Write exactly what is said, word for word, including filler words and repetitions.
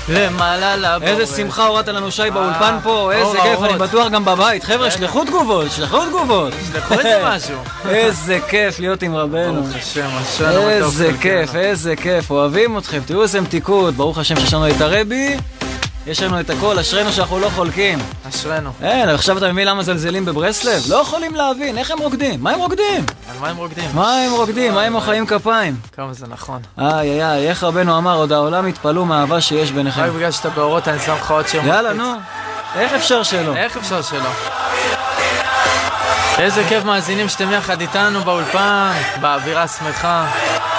למעלה לבורא. איזה שמחה הורדת לנו שי באולפן פה, איזה כיף, אני בטוח גם בבית. חבר'ה, שלחו תגובות, שלחו תגובות. שלחו איזה משהו. איזה כיף להיות עם רבנו. ברוך השם, השם המתוק. איזה כיף, איזה כיף, אוהבים אתכם, תראו איזה מתיקות, ברוך השם שיש לנו את הרבי, יש לנו את הכל, אשרנו שאנחנו לא חולקים. אשרנו. אין, עכשיו אתה מבין למה זלזלים בברסלב? לא יכולים להבין, איך הם רוקדים? מה הם רוקדים? על מה הם רוקדים? מה הם רוקדים? מה הם מוחאים כפיים? כמה זה נכון. איי איי איי, איך רבנו אמר, עוד העולם התפלאו מהאהבה שיש ביניכם. רק בגלל שאתה באורות אני שם לך עוד שם. יאללה, נו, איך אפשר שלא? איך אפשר שלא? איזה כיף מאזינים שאתם יחד איתנו באולפן, באווירה שמחה.